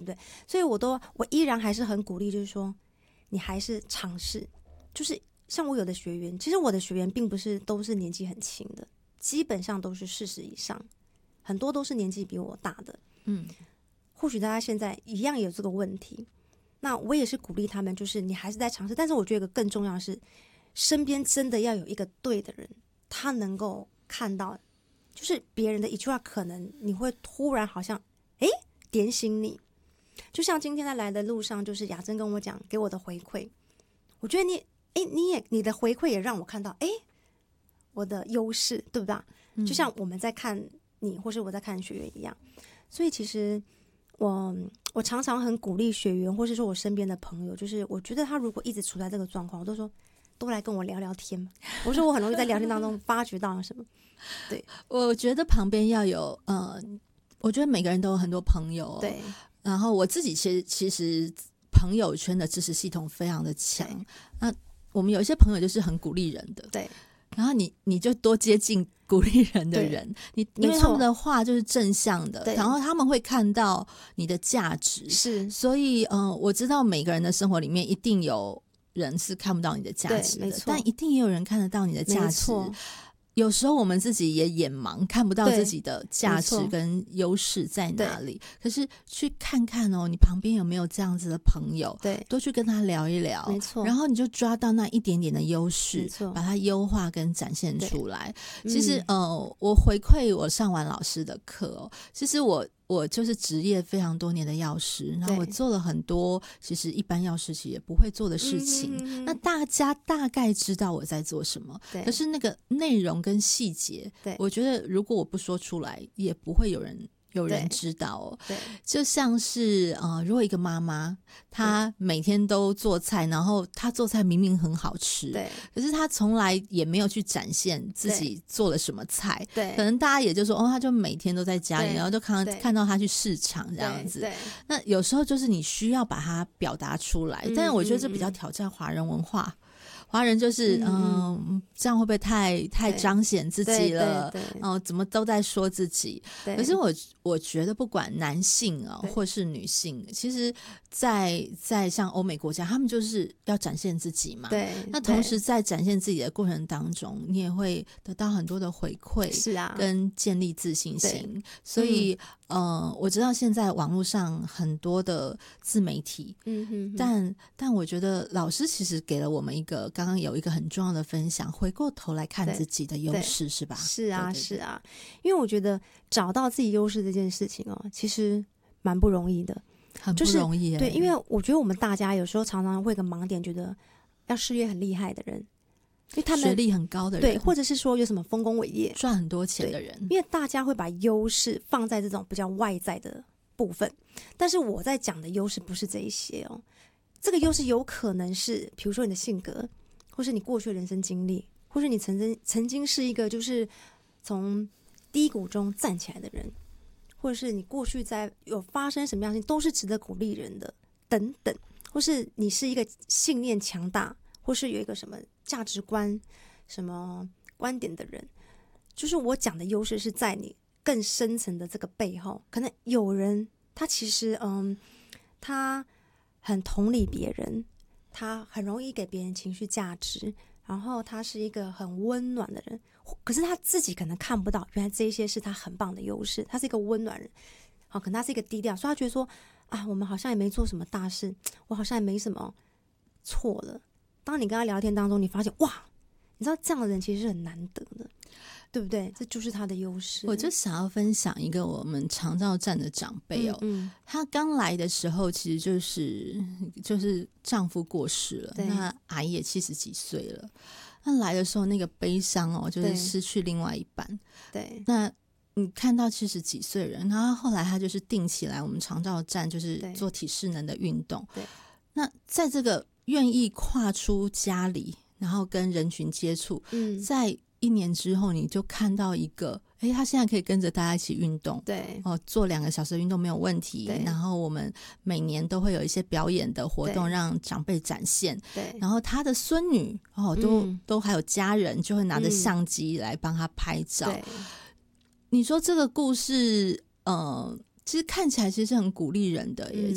对？所以我依然还是很鼓励，就是说你还是尝试，就是像我有的学员，其实我的学员并不是都是年纪很轻的，基本上都是40以上，很多都是年纪比我大的。或许大家现在一样有这个问题，那我也是鼓励他们，就是你还是在尝试，但是我觉得更重要的是，身边真的要有一个对的人，他能够看到，就是别人的一句话，可能你会突然好像点醒你。就像今天在来的路上，就是雅珍跟我讲给我的回馈，我觉得你的回馈也让我看到我的优势，对不对？就像我们在看你或是我在看学员一样。所以其实我常常很鼓励学员或是说我身边的朋友，就是我觉得他如果一直处在这个状况，我都说都来跟我聊聊天嘛。我说我很容易在聊天当中发掘到什么。对， 我觉得旁边要有我觉得每个人都有很多朋友， 对， 然后我自己其实朋友圈的支持系统非常的强。那我们有一些朋友就是很鼓励人的， 对， 然后你就多接近鼓励人的人，因为他们的话就是正向的，然后他们会看到你的价值， 是， 所以我知道每个人的生活里面一定有人是看不到你的价值的，但一定也有人看得到你的价值。有时候我们自己也眼盲，看不到自己的价值跟优势在哪里，可是去看看你旁边有没有这样子的朋友， 对， 多去跟他聊一聊， 没错， 然后你就抓到那一点点的优势，把它优化跟展现出来。其实我回馈我上完老师的课其实我就是职业非常多年的药师，然后我做了很多其实一般药师其实也不会做的事情，那大家大概知道我在做什么，可是那个内容跟细节，我觉得如果我不说出来也不会有人知道对，就像是如果一个妈妈她每天都做菜，然后她做菜明明很好吃，对，可是她从来也没有去展现自己做了什么菜，对，可能大家也就说她就每天都在家里，然后就看到她去市场这样子。那有时候就是你需要把它表达出来，但是我觉得这比较挑战华人文化。华人就是这样会不会太彰显自己了？怎么都在说自己？可是我觉得不管男性或是女性，其实在像欧美国家，他们就是要展现自己嘛。对，那同时在展现自己的过程当中，你也会得到很多的回馈，是啊，跟建立自信心。所以我知道现在网络上很多的自媒体，但我觉得老师其实给了我们一个。刚刚有一个很重要的分享，回过头来看自己的优势，是吧？是啊， 是啊，因为我觉得找到自己优势这件事情其实蛮不容易的， 很不容易。 对，因为我觉得我们大家有时候常常会有个盲点，觉得要事业很厉害的人，因为他们学历很高的人， 对，或者是说有什么丰功伟业、 赚很多钱的人， 因为大家会把优势放在这种比较外在的部分，但是我在讲的优势不是这一些这个优势有可能是，比如说你的性格。或是你过去的人生经历，或是你曾经是一个就是从低谷中站起来的人，或者是你过去在有发生什么样的事情都是值得鼓励人的等等，或是你是一个信念强大，或是有一个什么价值观、什么观点的人，就是我讲的优势是在你更深层的这个背后，可能有人他其实他很同理别人。他很容易给别人情绪价值，然后他是一个很温暖的人，可是他自己可能看不到，原来这些是他很棒的优势。他是一个温暖人，可能他是一个低调，所以他觉得说我们好像也没做什么大事，我好像也没什么错了。当你跟他聊天当中，你发现哇，你知道这样的人其实是很难得的，对不对？这就是他的优势。 我就想要分享一个我们长照站的长辈他刚来的时候其实就是丈夫过世了，那阿姨也70几岁了。那来的时候那个悲伤就是失去另外一半。对，那你看到70几岁人，然后后来他就是定期来我们长照站，就是做体适能的运动。对，那在这个愿意跨出家里，然后跟人群接触，在1年之后你就看到一个他现在可以跟着大家一起运动，对做2个小时的运动没有问题，然后我们每年都会有一些表演的活动让长辈展现，对，然后他的孙女都还有家人就会拿着相机来帮他拍照。你说这个故事其实看起来其实很鼓励人的耶，